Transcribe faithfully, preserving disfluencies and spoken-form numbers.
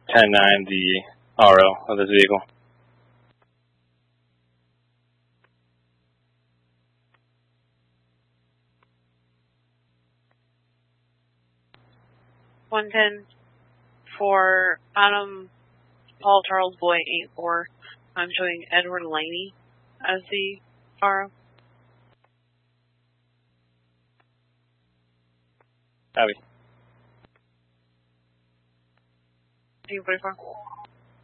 ten nine, the R O of this vehicle. one ten for Adam Paul Charles Boy eight four. I'm showing Edward Laney as the R O. Copy. Team forty-four.